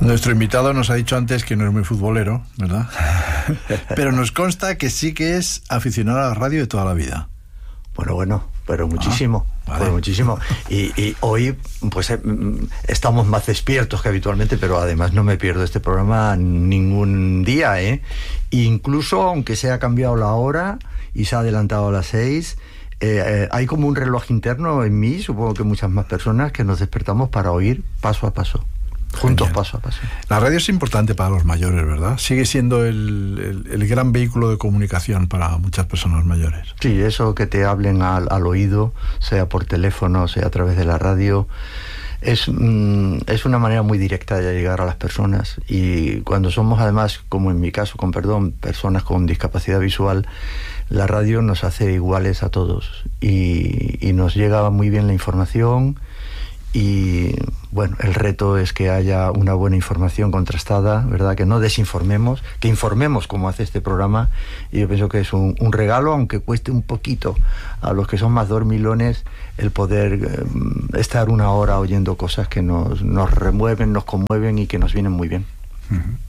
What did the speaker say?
Nuestro invitado nos ha dicho antes que no es muy futbolero, ¿verdad? Pero nos consta que sí que es aficionado a la radio de toda la vida. Bueno, pero muchísimo, vale. pero muchísimo. Y hoy, pues, estamos más despiertos que habitualmente, pero además no me pierdo este programa ningún día, ¿eh? Incluso, aunque se ha cambiado la hora y se ha adelantado a las 6, hay como un reloj interno en mí, supongo que muchas más personas, que nos despertamos para oír paso a paso. Juntos, genial. paso a paso. La radio es importante para los mayores, ¿verdad? Sigue siendo el gran vehículo de comunicación para muchas personas mayores. Sí, eso que te hablen al oído, sea por teléfono, sea a través de la radio, es una manera muy directa de llegar a las personas. Y cuando somos, además, como en mi caso, con perdón, personas con discapacidad visual, la radio nos hace iguales a todos y nos llega muy bien la información. Y bueno, el reto es que haya una buena información contrastada, ¿verdad? Que no desinformemos, que informemos como hace este programa. Y yo pienso que es un regalo, aunque cueste un poquito a los que son más dormilones, el poder estar una hora oyendo cosas que nos remueven, nos conmueven y que nos vienen muy bien. Uh-huh.